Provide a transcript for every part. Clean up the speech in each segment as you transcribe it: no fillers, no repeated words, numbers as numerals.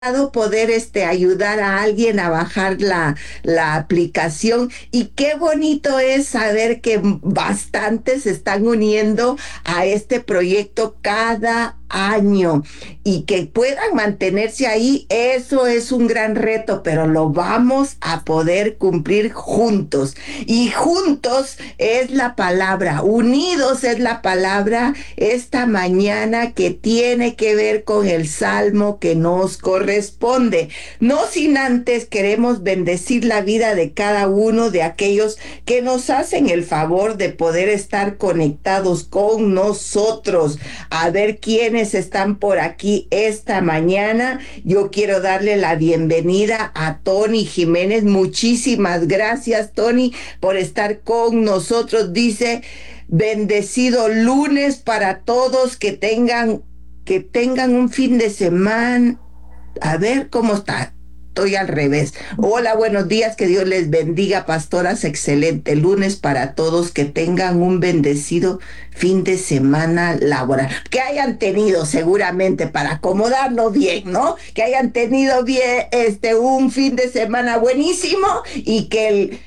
poder ayudar a alguien a bajar la aplicación y qué bonito es saber que bastantes se están uniendo a este proyecto cada año y que puedan mantenerse ahí, eso es un gran reto, pero lo vamos a poder cumplir juntos. Y juntos es la palabra, unidos es la palabra esta mañana que tiene que ver con el salmo que nos corresponde. No sin antes queremos bendecir la vida de cada uno de aquellos que nos hacen el favor de poder estar conectados con nosotros. A ver quiénes están por aquí esta mañana. Yo quiero darle la bienvenida a Tony Jiménez. Muchísimas gracias, Tony, por estar con nosotros. Dice, bendecido lunes para todos, que tengan un fin de semana. A ver cómo está. Estoy al revés. Hola, buenos días, que Dios les bendiga, pastoras. Excelente lunes para todos, que tengan un bendecido fin de semana laboral. Que hayan tenido seguramente para acomodarnos bien, ¿no? Que hayan tenido bien un fin de semana buenísimo y que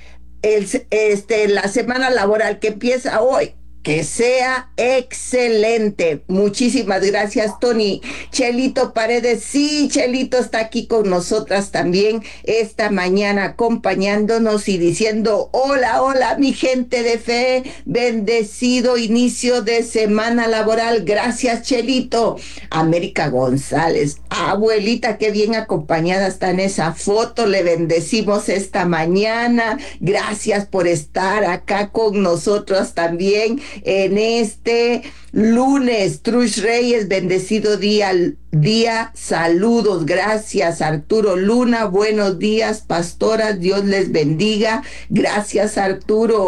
la semana laboral que empieza hoy que sea excelente. Muchísimas gracias, Tony. Chelito Paredes, sí, Chelito está aquí con nosotras también esta mañana acompañándonos y diciendo, hola, hola, mi gente de fe, bendecido inicio de semana laboral. Gracias, Chelito. América González, abuelita, qué bien acompañada está en esa foto. Le bendecimos esta mañana. Gracias por estar acá con nosotros también en este lunes. Trush Reyes, bendecido día, saludos, gracias. Arturo Luna, buenos días, pastoras, Dios les bendiga. Gracias, Arturo.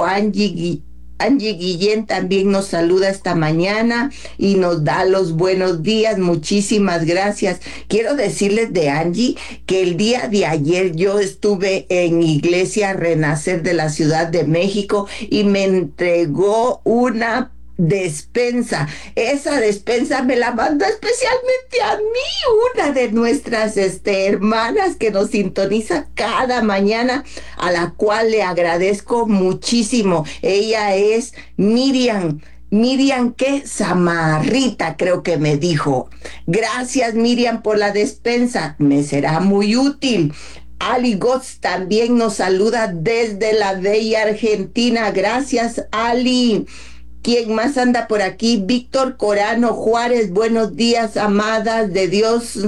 Angie Guillén también nos saluda esta mañana y nos da los buenos días. Muchísimas gracias. Quiero decirles de Angie que el día de ayer yo estuve en Iglesia Renacer de la Ciudad de México y me entregó una despensa. Esa despensa me la mandó especialmente a mí, una de nuestras hermanas que nos sintoniza cada mañana, a la cual le agradezco muchísimo. Ella es Miriam. Miriam, ¿qué? Samarrita, creo que me dijo. Gracias, Miriam, por la despensa. Me será muy útil. Ali Gotts también nos saluda desde la bella Argentina. Gracias, Ali. ¿Quién más anda por aquí? Víctor Corano Juárez, buenos días, amadas de Dios.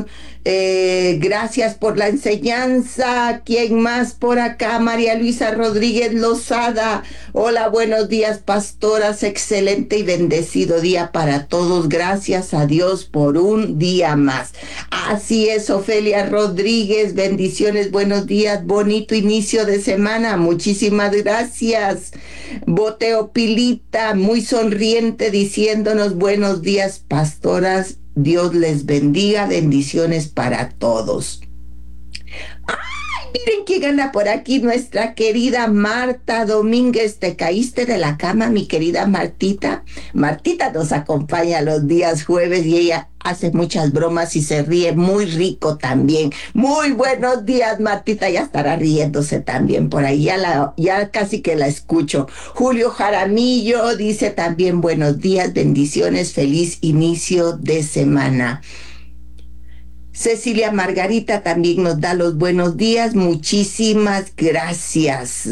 Gracias por la enseñanza. ¿Quién más por acá? María Luisa Rodríguez Lozada. Hola, buenos días, pastoras. Excelente y bendecido día para todos. Gracias a Dios por un día más. Así es, Ofelia Rodríguez. Bendiciones, buenos días. Bonito inicio de semana. Muchísimas gracias. Boteo Pilita, muy sonriente, diciéndonos buenos días, pastoras. Dios les bendiga, bendiciones para todos. Miren quién anda por aquí, nuestra querida Marta Domínguez. ¿Te caíste de la cama, mi querida Martita? Martita nos acompaña los días jueves y ella hace muchas bromas y se ríe muy rico también. Muy buenos días, Martita. Ya estará riéndose también por ahí. Ya casi que la escucho. Julio Jaramillo dice también buenos días, bendiciones, feliz inicio de semana. Cecilia Margarita también nos da los buenos días. Muchísimas gracias.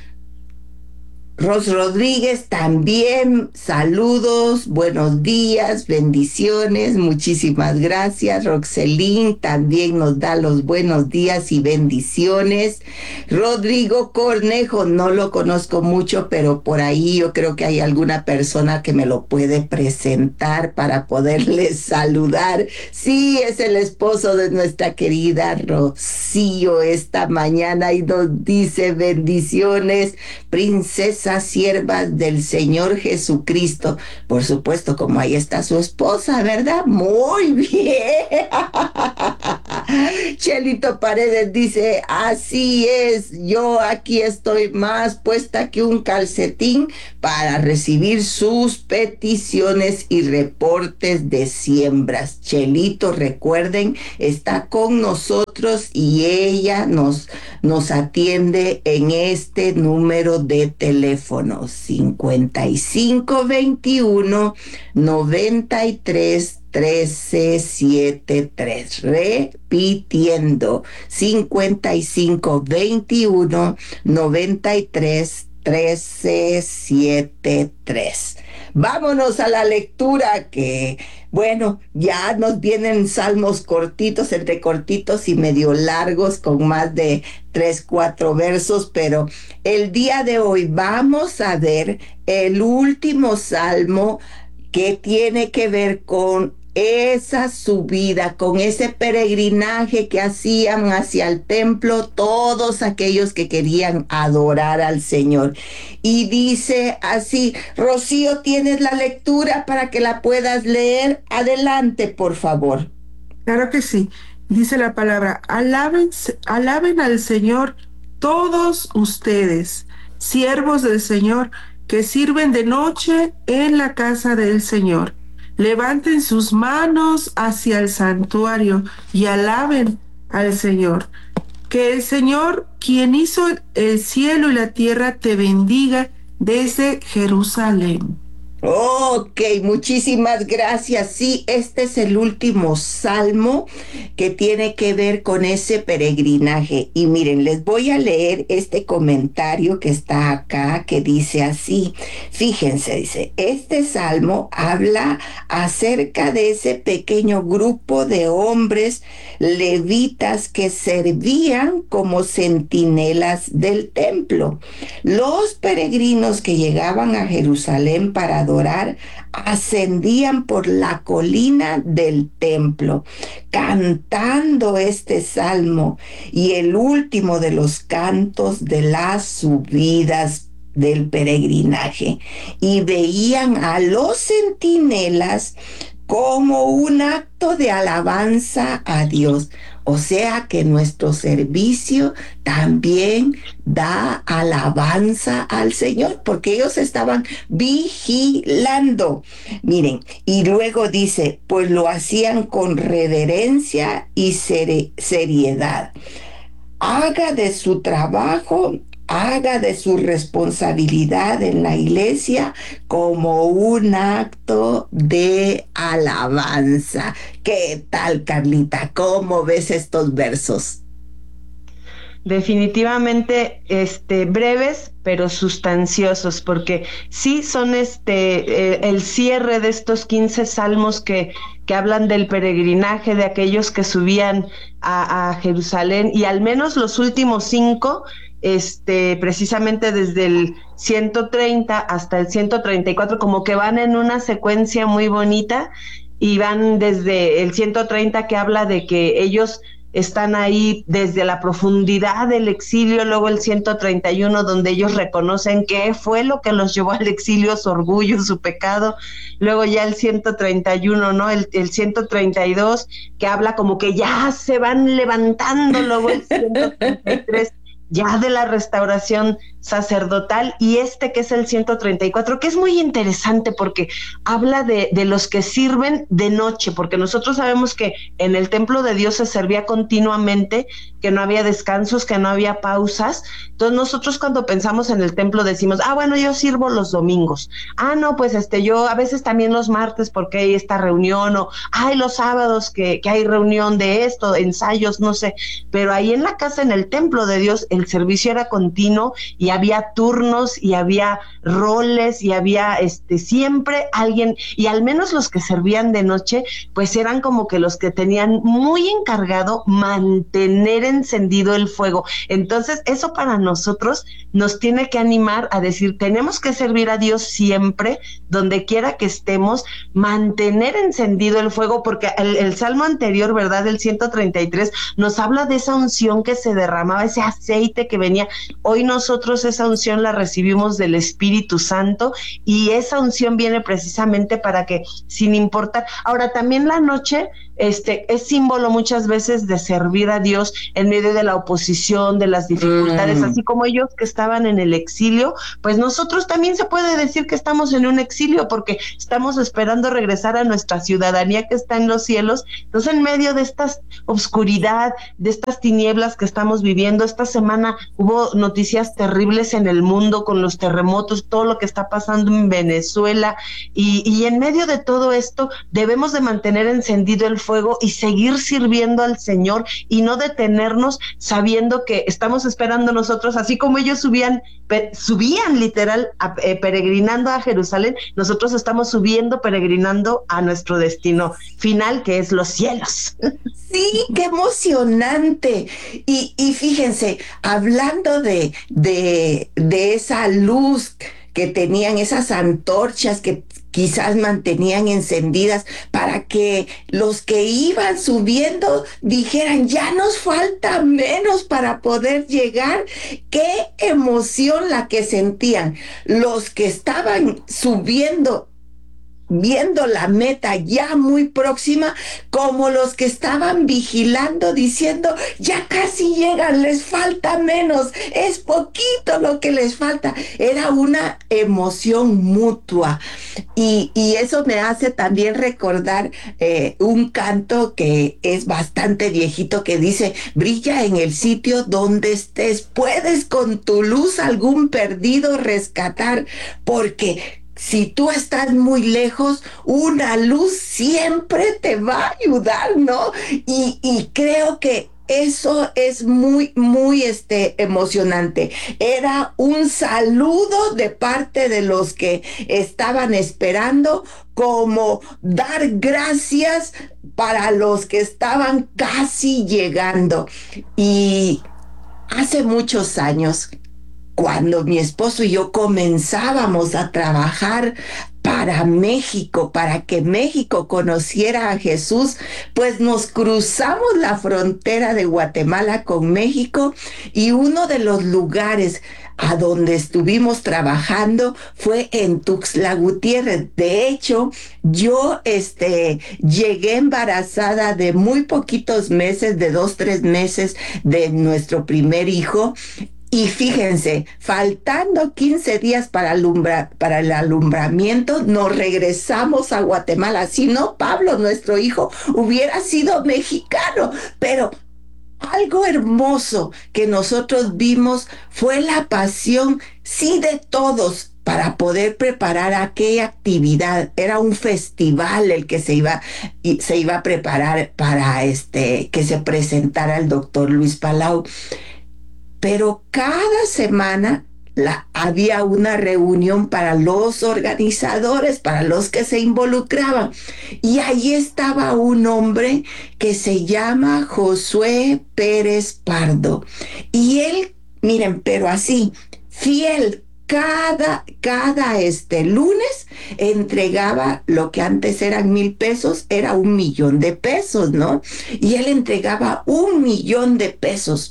Ros Rodríguez también, saludos, buenos días, bendiciones, muchísimas gracias. Roxelín también nos da los buenos días y bendiciones. Rodrigo Cornejo, no lo conozco mucho, pero por ahí yo creo que hay alguna persona que me lo puede presentar para poderle saludar. Sí, es el esposo de nuestra querida Rocío esta mañana y nos dice bendiciones, princesa esas siervas del Señor Jesucristo. Por supuesto, como ahí está su esposa, ¿verdad? Muy bien. Chelito Paredes dice, así es, yo aquí estoy más puesta que un calcetín para recibir sus peticiones y reportes de siembras. Chelito, recuerden, está con nosotros y ella nos atiende en este número de teléfono 5521 93 1373. Repitiendo, 5521 93 1373. Vámonos a la lectura que, bueno, ya nos vienen salmos cortitos, entre cortitos y medio largos, con más de 3, 4 versos, pero el día de hoy vamos a ver el último salmo que tiene que ver con esa subida, con ese peregrinaje que hacían hacia el templo todos aquellos que querían adorar al Señor. Y dice así, Rocío, ¿tienes la lectura para que la puedas leer? Adelante, por favor. Claro que sí. Dice la palabra, alaben al Señor todos ustedes, siervos del Señor, que sirven de noche en la casa del Señor. Levanten sus manos hacia el santuario y alaben al Señor. Que el Señor, quien hizo el cielo y la tierra, te bendiga desde Jerusalén. Ok, muchísimas gracias. Sí, este es el último salmo que tiene que ver con ese peregrinaje. Y miren, les voy a leer este comentario que está acá, que dice así. Fíjense, dice, este salmo habla acerca de ese pequeño grupo de hombres levitas que servían como centinelas del templo. Los peregrinos que llegaban a Jerusalén para adorar ascendían por la colina del templo, cantando este salmo y el último de los cantos de las subidas del peregrinaje, y veían a los centinelas como un acto de alabanza a Dios. O sea que nuestro servicio también da alabanza al Señor, porque ellos estaban vigilando. Miren, y luego dice, pues lo hacían con reverencia y seriedad. Haga de su trabajo, haga de su responsabilidad en la iglesia como un acto de alabanza. ¿Qué tal, Carlita? ¿Cómo ves estos versos? Definitivamente breves pero sustanciosos, porque sí son el cierre de estos 15 salmos que hablan del peregrinaje de aquellos que subían a Jerusalén, y al menos los últimos 5, precisamente desde el 130 hasta el 134, como que van en una secuencia muy bonita, y van desde el 130, que habla de que ellos están ahí desde la profundidad del exilio, luego el 131, donde ellos reconocen qué fue lo que los llevó al exilio, su orgullo, su pecado, luego ya el 131, ¿no? El 132, que habla como que ya se van levantando, luego el 133, ya de la restauración sacerdotal, y que es el 134, que es muy interesante porque habla de los que sirven de noche, porque nosotros sabemos que en el templo de Dios se servía continuamente, que no había descansos, que no había pausas. Entonces nosotros cuando pensamos en el templo decimos, bueno, yo sirvo los domingos, no, pues yo a veces también los martes porque hay esta reunión, o los sábados que hay reunión de esto, ensayos, no sé, pero ahí en la casa, en el templo de Dios, el servicio era continuo, y había turnos y había roles y había siempre alguien, y al menos los que servían de noche pues eran como que los que tenían muy encargado mantener encendido el fuego. Entonces eso para nosotros nos tiene que animar a decir, tenemos que servir a Dios siempre, donde quiera que estemos, mantener encendido el fuego, porque el salmo anterior, ¿verdad?, el 133, nos habla de esa unción que se derramaba, ese aceite que venía. Hoy nosotros nosotros esa unción la recibimos del Espíritu Santo, y esa unción viene precisamente para que, sin importar, ahora también la noche es símbolo muchas veces de servir a Dios en medio de la oposición, de las dificultades, así como ellos que estaban en el exilio, pues nosotros también se puede decir que estamos en un exilio porque estamos esperando regresar a nuestra ciudadanía que está en los cielos. Entonces, en medio de esta obscuridad, de estas tinieblas que estamos viviendo, esta semana hubo noticias terribles en el mundo con los terremotos, todo lo que está pasando en Venezuela, y en medio de todo esto debemos de mantener encendido el fuego y seguir sirviendo al Señor y no detenernos, sabiendo que estamos esperando nosotros, así como ellos subían literal peregrinando a Jerusalén, nosotros estamos subiendo, peregrinando a nuestro destino final, que es los cielos. Sí, qué emocionante. Y fíjense, hablando de esa luz que tenían, esas antorchas que quizás mantenían encendidas para que los que iban subiendo dijeran, ya nos falta menos para poder llegar. Qué emoción la que sentían los que estaban subiendo, viendo la meta ya muy próxima, como los que estaban vigilando diciendo, ya casi llegan, les falta menos, es poquito lo que les falta. Era una emoción mutua, y eso me hace también recordar un canto que es bastante viejito, que dice, brilla en el sitio donde estés, puedes con tu luz algún perdido rescatar, porque si tú estás muy lejos, una luz siempre te va a ayudar, ¿no? Y creo que eso es muy, muy emocionante. Era un saludo de parte de los que estaban esperando, como dar gracias para los que estaban casi llegando. Y hace muchos años, cuando mi esposo y yo comenzábamos a trabajar para México, para que México conociera a Jesús, pues nos cruzamos la frontera de Guatemala con México, y uno de los lugares a donde estuvimos trabajando fue en Tuxtla Gutiérrez. De hecho, yo llegué embarazada de muy poquitos meses, de 2, 3 meses, de nuestro primer hijo. Y fíjense, faltando 15 días para el alumbramiento, nos regresamos a Guatemala. Si no, Pablo, nuestro hijo, hubiera sido mexicano. Pero algo hermoso que nosotros vimos fue la pasión, sí, de todos para poder preparar aquella actividad. Era un festival el que se iba a preparar para que se presentara el doctor Luis Palau. Pero cada semana había una reunión para los organizadores, para los que se involucraban. Y ahí estaba un hombre que se llama Josué Pérez Pardo. Y él, miren, pero así, fiel, cada lunes entregaba lo que antes eran 1,000 pesos, era 1,000,000 de pesos, ¿no? Y él entregaba 1,000,000 de pesos.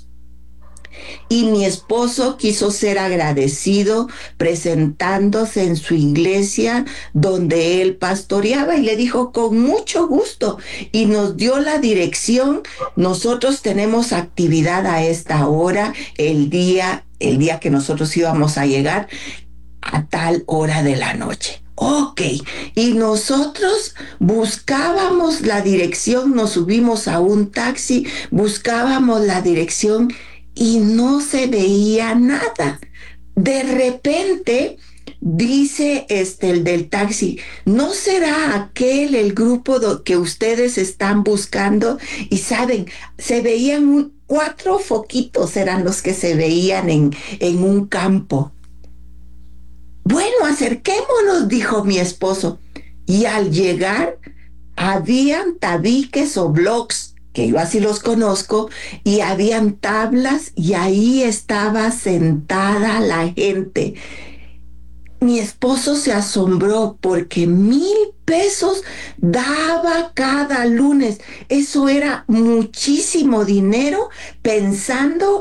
Y mi esposo quiso ser agradecido presentándose en su iglesia donde él pastoreaba, y le dijo, con mucho gusto, y nos dio la dirección. Nosotros tenemos actividad a esta hora, el día que nosotros íbamos a llegar, a tal hora de la noche. Ok, y nosotros buscábamos la dirección, nos subimos a un taxi, buscábamos la dirección y no se veía nada. De repente dice el del taxi, ¿no será aquel el grupo que ustedes están buscando? Y saben, se veían 4 foquitos, eran los que se veían en un campo. Bueno, acerquémonos, dijo mi esposo. Y al llegar, habían tabiques o blocks, que yo así los conozco, y habían tablas, y ahí estaba sentada la gente. Mi esposo se asombró porque 1,000 pesos daba cada lunes. Eso era muchísimo dinero, pensando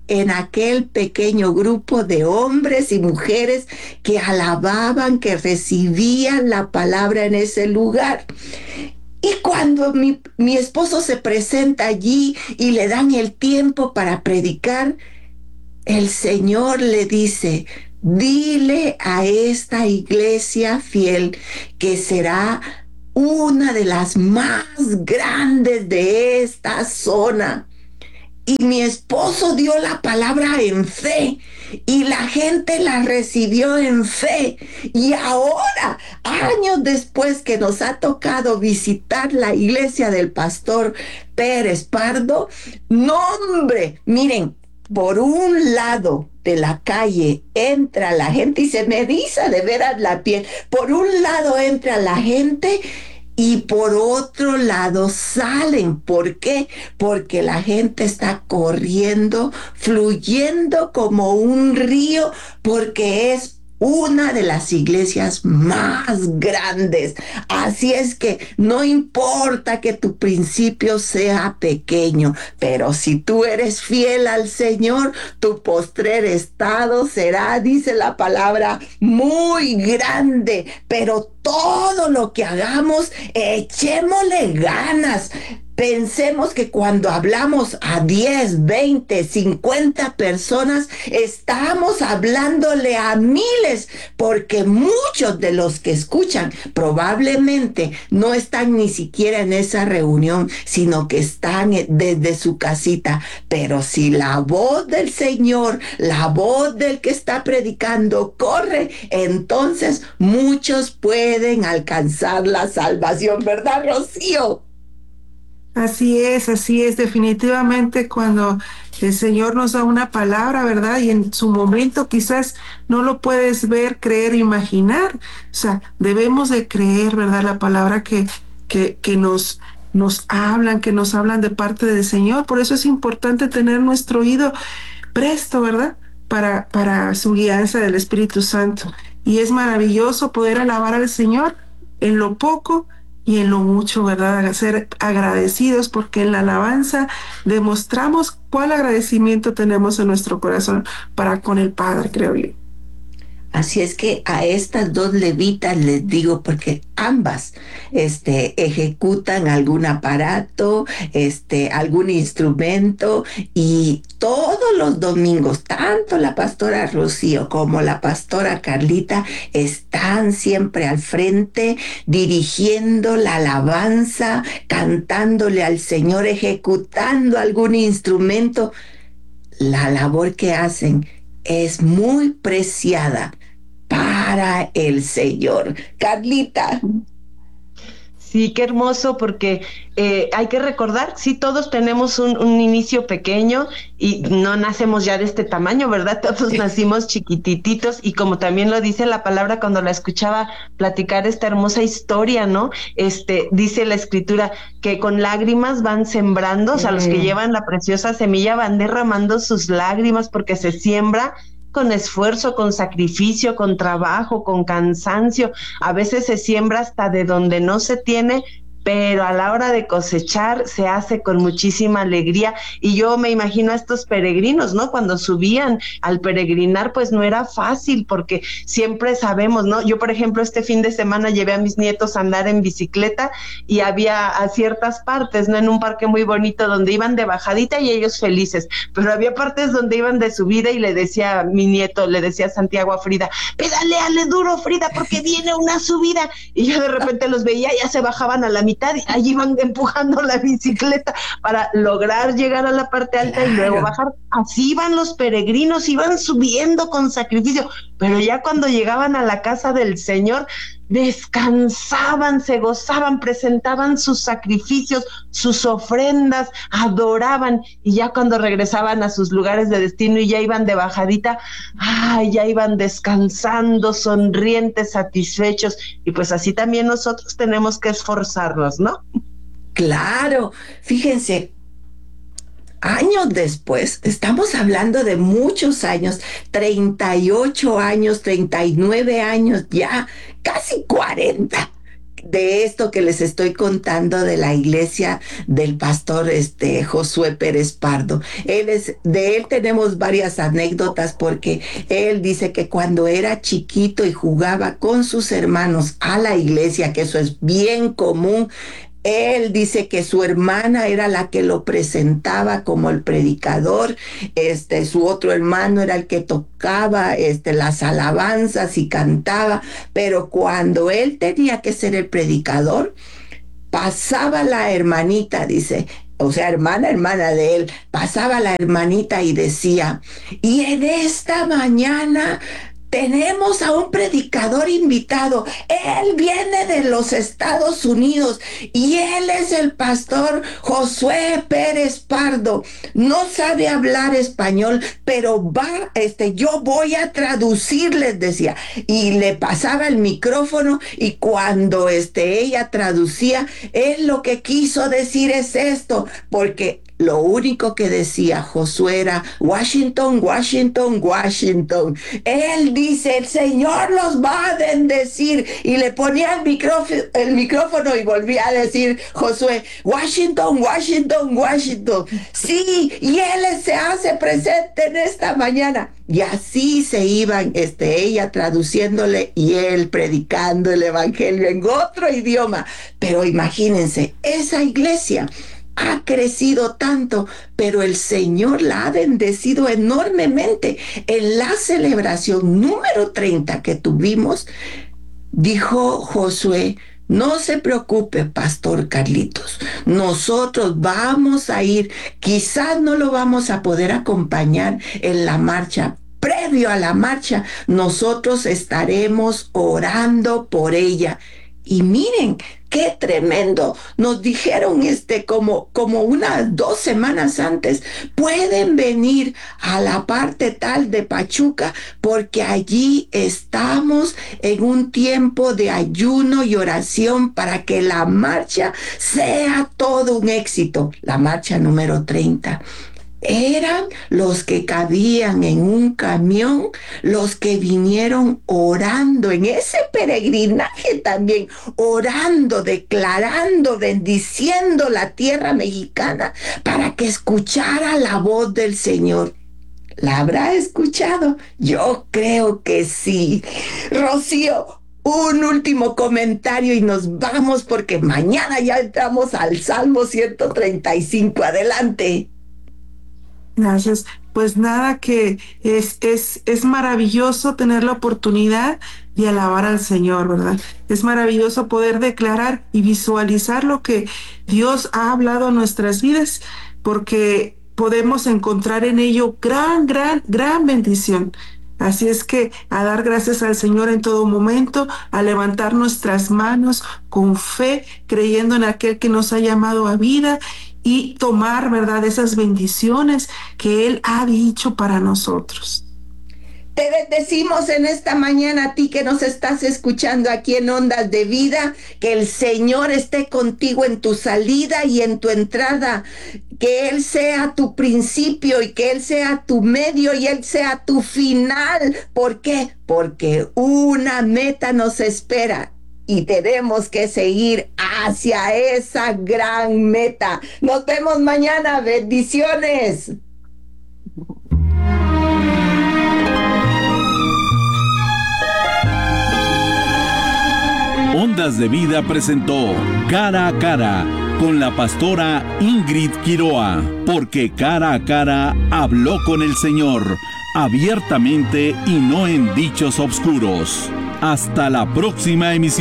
en aquel pequeño grupo de hombres y mujeres que alababan, que recibían la palabra en ese lugar. Y cuando mi esposo se presenta allí y le dan el tiempo para predicar, el Señor le dice: dile a esta iglesia fiel que será una de las más grandes de esta zona. Y mi esposo dio la palabra en fe y la gente la recibió en fe. Y ahora, años después que nos ha tocado visitar la iglesia del pastor Pérez Pardo, no hombre, miren, por un lado de la calle entra la gente y se me eriza de veras la piel. Por un lado entra la gente y por otro lado salen. ¿Por qué? Porque la gente está corriendo, fluyendo como un río, porque es una de las iglesias más grandes. Así es que no importa que tu principio sea pequeño, pero si tú eres fiel al Señor, tu postrer estado será, dice la palabra, muy grande. Pero todo lo que hagamos, echémosle ganas. Pensemos que cuando hablamos a 10, 20, 50 personas, estamos hablándole a miles, porque muchos de los que escuchan probablemente no están ni siquiera en esa reunión, sino que están desde su casita. Pero si la voz del Señor, la voz del que está predicando corre, entonces muchos pueden alcanzar la salvación, ¿verdad, Rocío? Así es, definitivamente cuando el Señor nos da una palabra, ¿verdad? Y en su momento quizás no lo puedes ver, creer, imaginar. O sea, debemos de creer, ¿verdad? La palabra que nos hablan, que nos hablan de parte del Señor. Por eso es importante tener nuestro oído presto, ¿verdad? Para su guianza del Espíritu Santo. Y es maravilloso poder alabar al Señor en lo poco y en lo mucho, ¿verdad? Ser agradecidos, porque en la alabanza demostramos cuál agradecimiento tenemos en nuestro corazón para con el Padre, creo yo. Así es que a estas dos levitas les digo, porque ambas ejecutan algún aparato, algún instrumento, y todos los domingos, tanto la pastora Rocío como la pastora Carlita están siempre al frente, dirigiendo la alabanza, cantándole al Señor, ejecutando algún instrumento. La labor que hacen es muy preciada para el Señor. Carlita. Sí, qué hermoso, porque hay que recordar, sí, todos tenemos un inicio pequeño y no nacemos ya de este tamaño, ¿verdad? Todos nacimos chiquitititos, y como también lo dice la palabra cuando la escuchaba platicar esta hermosa historia, ¿no? Dice la escritura que con lágrimas van sembrando, o sea, los que llevan la preciosa semilla van derramando sus lágrimas, porque se siembra con esfuerzo, con sacrificio, con trabajo, con cansancio. A veces se siembra hasta de donde no se tiene, pero a la hora de cosechar se hace con muchísima alegría. Y yo me imagino a estos peregrinos, ¿no? Cuando subían al peregrinar, pues no era fácil, porque siempre sabemos, ¿no? Yo, por ejemplo, este fin de semana llevé a mis nietos a andar en bicicleta, y había a ciertas partes, ¿no? En un parque muy bonito donde iban de bajadita y ellos felices, pero había partes donde iban de subida, y le decía a mi nieto, le decía a Santiago, a Frida, pedaleale duro, Frida, porque viene una subida. Y yo de repente los veía, ya se bajaban a la mitad, y allí iban empujando la bicicleta para lograr llegar a la parte alta, claro, y luego bajar. Así iban los peregrinos, iban subiendo con sacrificio, pero ya cuando llegaban a la casa del Señor, descansaban, se gozaban, presentaban sus sacrificios, sus ofrendas, adoraban, y ya cuando regresaban a sus lugares de destino y ya iban de bajadita, ya iban descansando, sonrientes, satisfechos. Y pues así también nosotros tenemos que esforzarnos, ¿no? Claro, fíjense, años después, estamos hablando de muchos años, 38 años, 39 años, ya casi 40. de esto que les estoy contando de la iglesia del pastor Josué Pérez Pardo. De él tenemos varias anécdotas, porque él dice que cuando era chiquito y jugaba con sus hermanos a la iglesia, que eso es bien común, él dice que su hermana era la que lo presentaba como el predicador, su otro hermano era el que tocaba las alabanzas y cantaba, pero cuando él tenía que ser el predicador, pasaba la hermanita, dice, o sea, hermana de él, pasaba la hermanita y decía, y en esta mañana tenemos a un predicador invitado. Él viene de los Estados Unidos y él es el pastor Josué Pérez Pardo. No sabe hablar español, pero yo voy a traducirles, decía. Y le pasaba el micrófono, y cuando ella traducía, él lo que quiso decir es esto, porque lo único que decía Josué era Washington, Washington, Washington. Él dice, el Señor los va a bendecir. Y le ponía el micrófono y volvía a decir Josué, Washington, Washington, Washington. Sí, y él se hace presente en esta mañana. Y así se iban, ella traduciéndole y él predicando el evangelio en otro idioma. Pero imagínense, esa iglesia ha crecido tanto, pero el Señor la ha bendecido enormemente. En la celebración número 30 que tuvimos, dijo Josué, no se preocupe, Pastor Carlitos, nosotros vamos a ir, quizás no lo vamos a poder acompañar en la marcha. Previo a la marcha, nosotros estaremos orando por ella. Y miren, qué tremendo. Nos dijeron como unas 2 semanas antes, pueden venir a la parte tal de Pachuca, porque allí estamos en un tiempo de ayuno y oración para que la marcha sea todo un éxito. La marcha número 30. Eran los que cabían en un camión, los que vinieron orando en ese peregrinaje también, orando, declarando, bendiciendo la tierra mexicana para que escuchara la voz del Señor. ¿La habrá escuchado? Yo creo que sí. Rocío, un último comentario y nos vamos, porque mañana ya entramos al Salmo 135. Adelante. Gracias. Pues nada, que es maravilloso tener la oportunidad de alabar al Señor, ¿verdad? Es maravilloso poder declarar y visualizar lo que Dios ha hablado en nuestras vidas, porque podemos encontrar en ello gran bendición. Así es que a dar gracias al Señor en todo momento, a levantar nuestras manos con fe, creyendo en aquel que nos ha llamado a vida, y tomar, ¿verdad?, esas bendiciones que Él ha dicho para nosotros. Te bendecimos en esta mañana, a ti que nos estás escuchando aquí en Ondas de Vida, que el Señor esté contigo en tu salida y en tu entrada, que Él sea tu principio y que Él sea tu medio y Él sea tu final. ¿Por qué? Porque una meta nos espera y tenemos que seguir hacia esa gran meta. Nos vemos mañana. Bendiciones. Ondas de Vida presentó Cara a Cara con la pastora Ingrid Quiroa, porque cara a cara habló con el Señor, abiertamente y no en dichos obscuros. Hasta la próxima emisión.